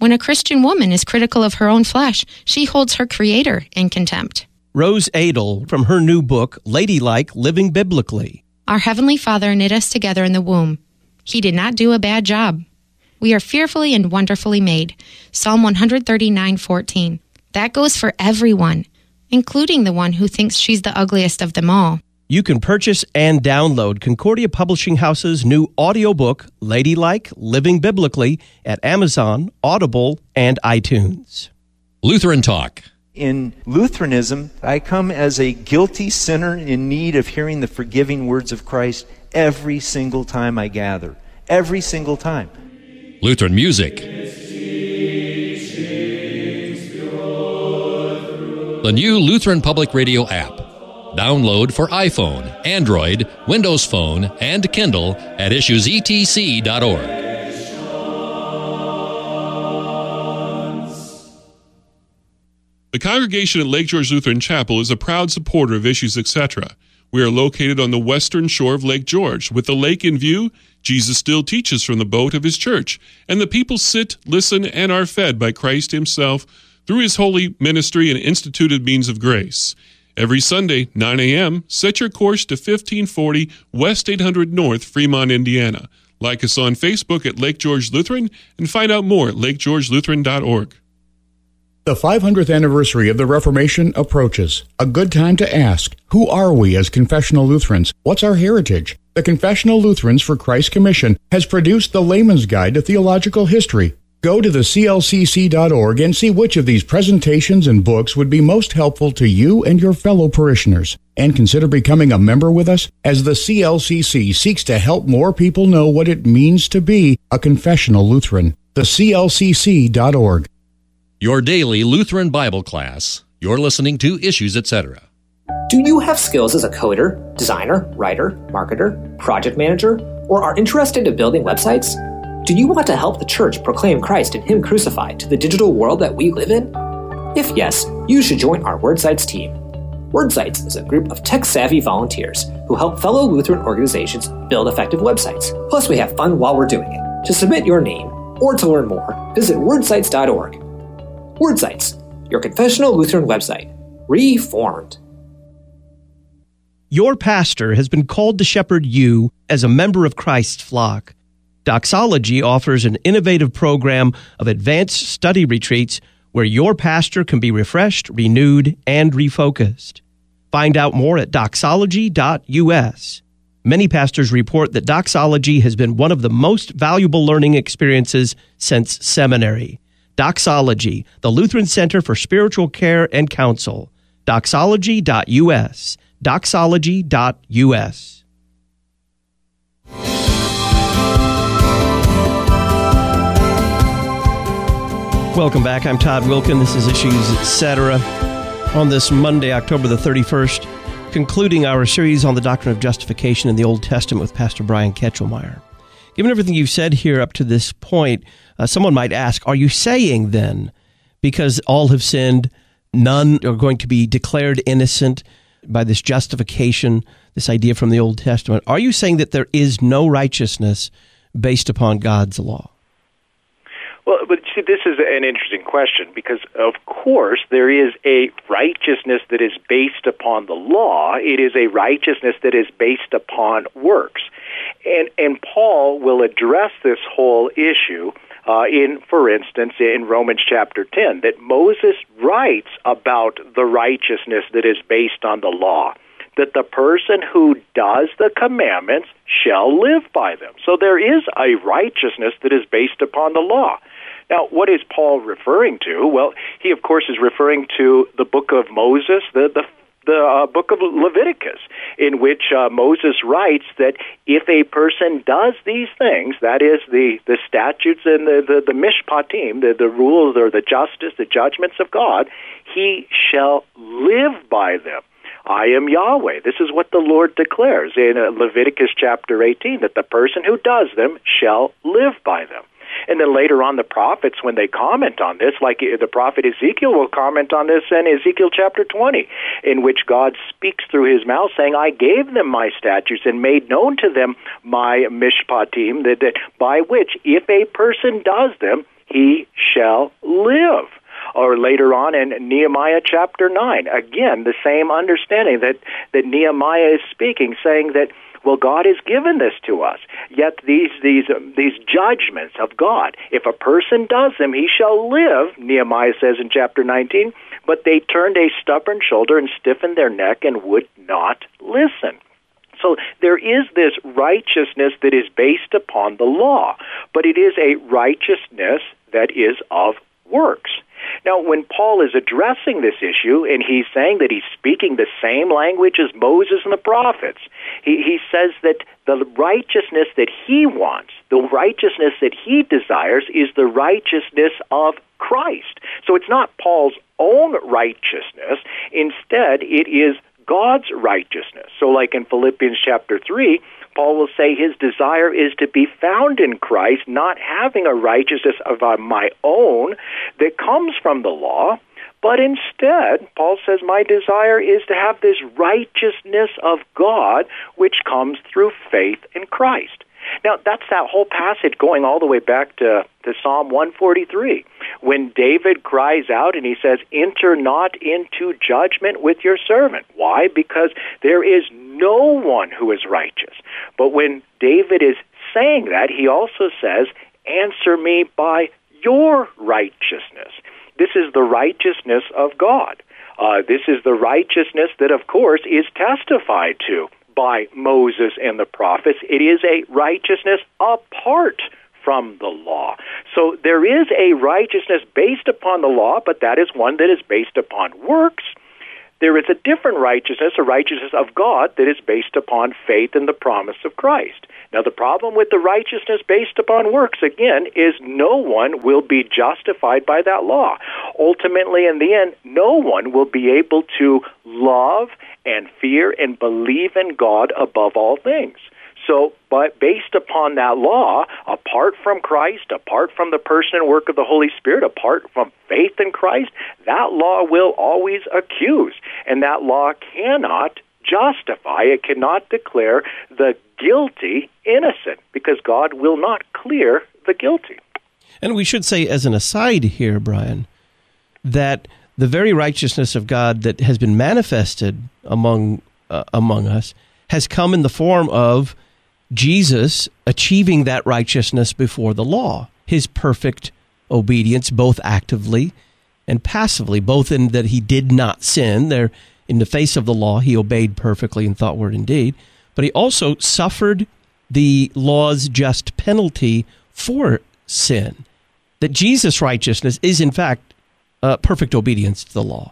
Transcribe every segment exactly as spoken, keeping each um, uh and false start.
When a Christian woman is critical of her own flesh, she holds her Creator in contempt. Rose Adel from her new book, Ladylike Living Biblically. Our Heavenly Father knit us together in the womb. He did not do a bad job. We are fearfully and wonderfully made. Psalm one thirty-nine fourteen. That goes for everyone, including the one who thinks she's the ugliest of them all. You can purchase and download Concordia Publishing House's new audiobook, Ladylike Living Biblically, at Amazon, Audible, and iTunes. Lutheran Talk. In Lutheranism, I come as a guilty sinner in need of hearing the forgiving words of Christ every single time I gather. Every single time. Lutheran Music. The new Lutheran Public Radio app. Download for iPhone, Android, Windows Phone, and Kindle at issues e t c dot org. The congregation at Lake George Lutheran Chapel is a proud supporter of Issues, et cetera. We are located on the western shore of Lake George. With the lake in view, Jesus still teaches from the boat of his church, and the people sit, listen, and are fed by Christ himself through his holy ministry and instituted means of grace. Every Sunday, nine a.m., set your course to fifteen forty West eight hundred North, Fremont, Indiana. Like us on Facebook at Lake George Lutheran, and find out more at lake george lutheran dot org. The five hundredth anniversary of the Reformation approaches. A good time to ask, who are we as confessional Lutherans? What's our heritage? The Confessional Lutherans for Christ Commission has produced the Layman's Guide to Theological History. Go to the c l c c dot org and see which of these presentations and books would be most helpful to you and your fellow parishioners. And consider becoming a member with us as the C L C C seeks to help more people know what it means to be a confessional Lutheran. the c l c c dot org. Your daily Lutheran Bible class. You're listening to Issues, et cetera. Do you have skills as a coder, designer, writer, marketer, project manager, or are interested in building websites? Do you want to help the church proclaim Christ and Him crucified to the digital world that we live in? If yes, you should join our WordSites team. WordSites is a group of tech-savvy volunteers who help fellow Lutheran organizations build effective websites. Plus, we have fun while we're doing it. To submit your name or to learn more, visit word sites dot org. WordSites, your confessional Lutheran website, reformed. Your pastor has been called to shepherd you as a member of Christ's flock. Doxology offers an innovative program of advanced study retreats where your pastor can be refreshed, renewed, and refocused. Find out more at doxology dot u s. Many pastors report that doxology has been one of the most valuable learning experiences since seminary. Doxology, the Lutheran Center for Spiritual Care and Counsel. doxology dot u s. doxology dot u s. Welcome back. I'm Todd Wilkin. This is Issues, et cetera. On this Monday, October the thirty-first, concluding our series on the doctrine of justification in the Old Testament with Pastor Brian Ketchelmeyer. Given everything you've said here up to this point, uh, someone might ask, are you saying then, because all have sinned, none are going to be declared innocent by this justification, this idea from the Old Testament, are you saying that there is no righteousness based upon God's law? Well, but see, this is an interesting question because, of course, there is a righteousness that is based upon the law. It is a righteousness that is based upon works. And, and Paul will address this whole issue uh, in, for instance, in Romans chapter ten, that Moses writes about the righteousness that is based on the law, that the person who does the commandments shall live by them. So there is a righteousness that is based upon the law. Now, what is Paul referring to? Well, he, of course, is referring to the book of Moses, the the, the uh, book of Leviticus, in which uh, Moses writes that if a person does these things, that is, the, the statutes and the, the, the mishpatim, the, the rules or the justice, the judgments of God, he shall live by them. I am Yahweh. This is what the Lord declares in uh, Leviticus chapter eighteen, that the person who does them shall live by them. And then later on, the prophets, when they comment on this, like the prophet Ezekiel will comment on this in Ezekiel chapter twenty, in which God speaks through his mouth, saying, I gave them my statutes and made known to them my mishpatim, that, that by which, if a person does them, he shall live. Or later on in Nehemiah chapter nine, again, the same understanding that, that Nehemiah is speaking, saying that, well, God has given this to us. Yet these these um, these judgments of God, if a person does them, he shall live, Nehemiah says in chapter nineteen, but they turned a stubborn shoulder and stiffened their neck and would not listen. So there is this righteousness that is based upon the law, but it is a righteousness that is of works. Now, when Paul is addressing this issue, and he's saying that he's speaking the same language as Moses and the prophets, he, he says that the righteousness that he wants, the righteousness that he desires, is the righteousness of Christ. So it's not Paul's own righteousness. Instead, it is God's righteousness. So like in Philippians chapter three, Paul will say his desire is to be found in Christ, not having a righteousness of my own that comes from the law, but instead, Paul says, my desire is to have this righteousness of God, which comes through faith in Christ. Now, that's that whole passage going all the way back to, to Psalm one forty-three, when David cries out and he says, enter not into judgment with your servant. Why? Because there is no one who is righteous. But when David is saying that, he also says, answer me by your righteousness. This is the righteousness of God. Uh, this is the righteousness that, of course, is testified to by Moses and the prophets. It is a righteousness apart from the law. So there is a righteousness based upon the law, but that is one that is based upon works. There is a different righteousness, a righteousness of God, that is based upon faith in the promise of Christ. Now, the problem with the righteousness based upon works, again, is no one will be justified by that law. Ultimately, in the end, no one will be able to love and fear and believe in God above all things. So, but based upon that law, apart from Christ, apart from the person and work of the Holy Spirit, apart from faith in Christ, that law will always accuse, and that law cannot justify, it cannot declare the guilty innocent, because God will not clear the guilty. And we should say, as an aside here, Brian, that the very righteousness of God that has been manifested among uh, among us has come in the form of Jesus achieving that righteousness before the law, his perfect obedience, both actively and passively, both in that he did not sin. There, in the face of the law, he obeyed perfectly in thought, word, and deed, but he also suffered the law's just penalty for sin. That Jesus' righteousness is, in fact, uh, perfect obedience to the law.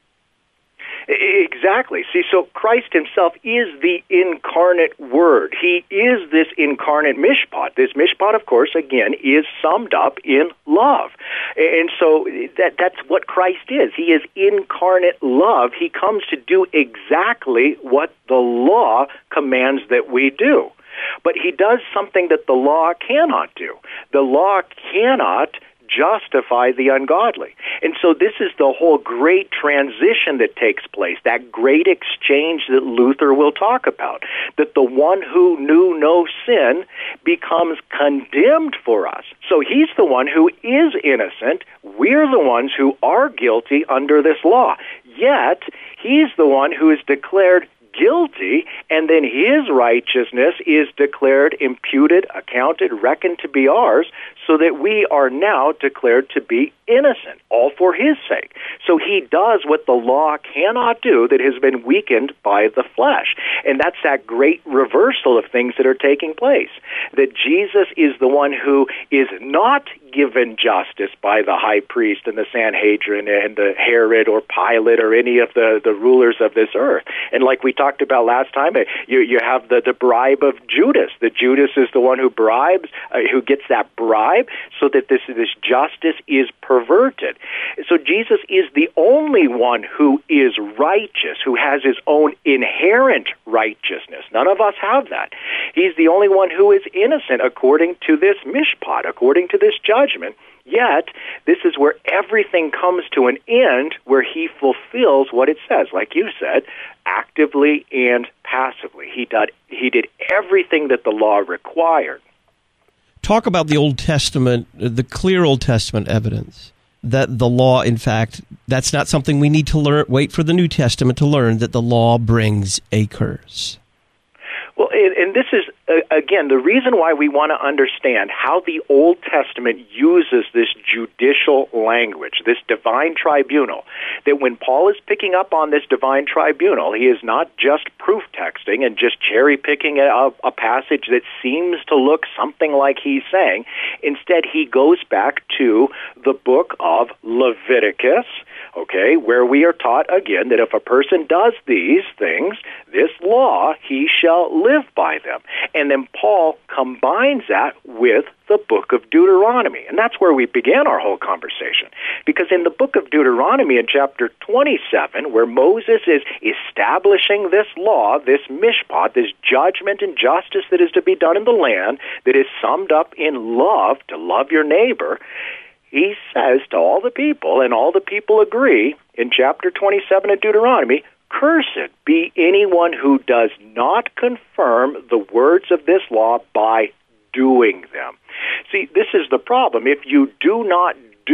Exactly. See, so Christ himself is the incarnate Word. He is this incarnate mishpat. This mishpat, of course, again, is summed up in love. And so that that's what Christ is. He is incarnate love. He comes to do exactly what the law commands that we do. But he does something that the law cannot do. The law cannot justify the ungodly. And so this is the whole great transition that takes place, that great exchange that Luther will talk about, that the one who knew no sin becomes condemned for us. So he's the one who is innocent. We're the ones who are guilty under this law. Yet, he's the one who is declared guilty, and then his righteousness is declared, imputed, accounted, reckoned to be ours, so that we are now declared to be innocent, all for his sake. So he does what the law cannot do that has been weakened by the flesh. And that's that great reversal of things that are taking place. That Jesus is the one who is not given justice by the high priest and the Sanhedrin and the Herod or Pilate or any of the, the rulers of this earth. And like we talked about last time, you, you have the, the bribe of Judas. That Judas is the one who bribes, uh, who gets that bribe, so that this, this justice is perverted. So Jesus is the only one who is righteous, who has his own inherent righteousness. None of us have that. He's the only one who is innocent according to this mishpat, according to this judgment. Yet, this is where everything comes to an end, where he fulfills what it says, like you said, actively and passively. He did, he did everything that the law required. talk about the Old Testament, the clear Old Testament evidence that the law, in fact, that's not something we need to learn, wait for the New Testament to learn, that the law brings a curse. Well, and this is, again, the reason why we want to understand how the Old Testament uses this judicial language, this divine tribunal, that when Paul is picking up on this divine tribunal, he is not just proof texting and just cherry-picking a, a passage that seems to look something like he's saying. Instead, he goes back to the book of Leviticus, okay, where we are taught again that if a person does these things, this law, he shall live by them. And then Paul combines that with the book of Deuteronomy. And that's where we began our whole conversation. Because in the book of Deuteronomy in chapter twenty-seven, where Moses is establishing this law, this mishpat, this judgment and justice that is to be done in the land, that is summed up in love, to love your neighbor, he says to all the people, and all the people agree, in chapter twenty-seven of Deuteronomy, cursed be anyone who does not confirm the words of this law by doing them. See, this is the problem. If you do not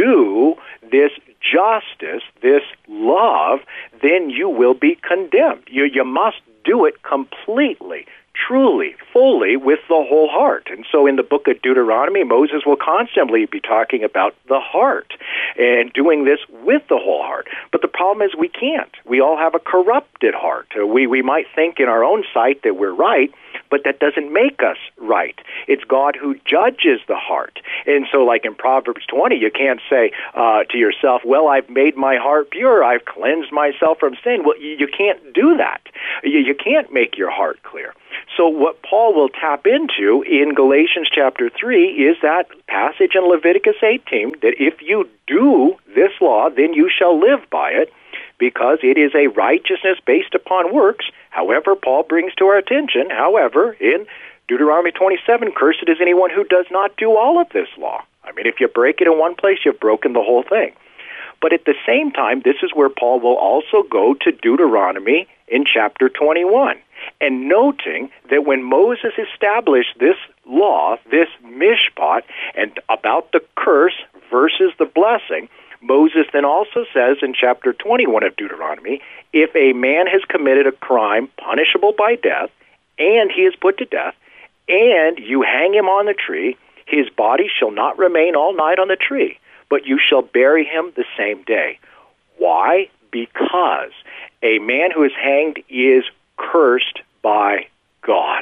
do this justice, this love, then you will be condemned. You, you must do it completely, truly, fully, with the whole heart. And so in the book of Deuteronomy, Moses will constantly be talking about the heart and doing this with the whole heart. But the problem is we can't. We all have a corrupted heart. We, we might think in our own sight that we're right, but that doesn't make us right. It's God who judges the heart. And so like in Proverbs twenty, you can't say uh, to yourself, well, I've made my heart pure. I've cleansed myself from sin. Well, you, you can't do that. You, you can't make your heart clear. So what Paul will tap into in Galatians chapter three is that passage in Leviticus eighteen, that if you do this law, then you shall live by it, because it is a righteousness based upon works. However, Paul brings to our attention, however, in Deuteronomy twenty-seven, cursed is anyone who does not do all of this law. I mean, if you break it in one place, you've broken the whole thing. But at the same time, this is where Paul will also go to Deuteronomy in chapter twenty-one. And noting that when Moses established this law, this mishpat, and about the curse versus the blessing, Moses then also says in chapter twenty-one of Deuteronomy, if a man has committed a crime punishable by death, and he is put to death, and you hang him on the tree, his body shall not remain all night on the tree, but you shall bury him the same day. Why? Because a man who is hanged is cursed by God.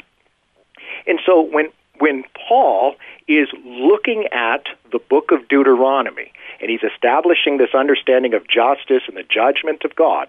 And so when when Paul is looking at the book of Deuteronomy, and he's establishing this understanding of justice and the judgment of God,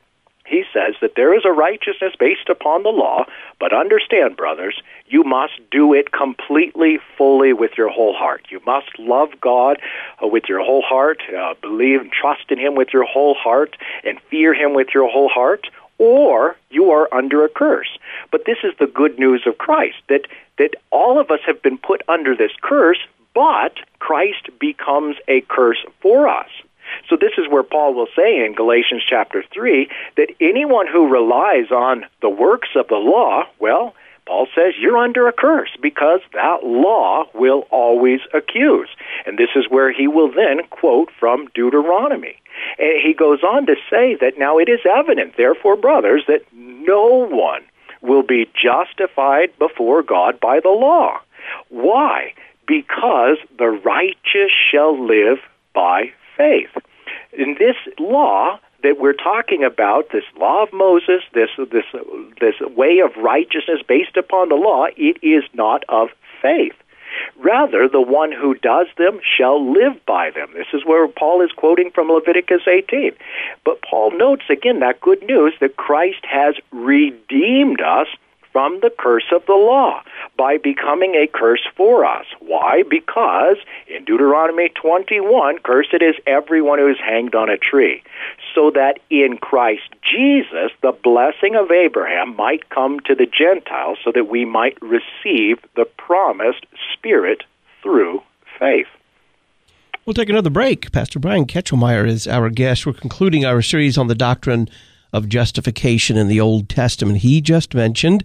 he says that there is a righteousness based upon the law, but understand, brothers, you must do it completely, fully with your whole heart. You must love God uh, with your whole heart, uh, believe and trust in Him with your whole heart, and fear Him with your whole heart, or you are under a curse. But this is the good news of Christ, that, that all of us have been put under this curse, but Christ becomes a curse for us. So this is where Paul will say in Galatians chapter three that anyone who relies on the works of the law, well, Paul says you're under a curse because that law will always accuse. And this is where he will then quote from Deuteronomy. And he goes on to say that now it is evident, therefore, brothers, that no one will be justified before God by the law. Why? Because the righteous shall live by faith. In this law that we're talking about, this law of Moses, this this this way of righteousness based upon the law, it is not of faith. Rather, the one who does them shall live by them. This is where Paul is quoting from Leviticus eighteen. But Paul notes again that good news that Christ has redeemed us from the curse of the law by becoming a curse for us. Why? Because in Deuteronomy twenty-one, cursed is everyone who is hanged on a tree, so that in Christ Jesus the blessing of Abraham might come to the Gentiles, so that we might receive the promised Spirit through faith. We'll take another break. Pastor Brian Ketchelmeyer is our guest. We're concluding our series on the doctrine of justification in the Old Testament. He just mentioned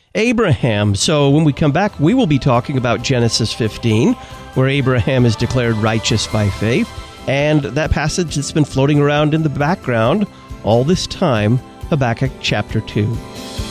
Abraham. So when we come back, we will be talking about Genesis fifteen, where Abraham is declared righteous by faith, and that passage that's been floating around in the background all this time, Habakkuk chapter two.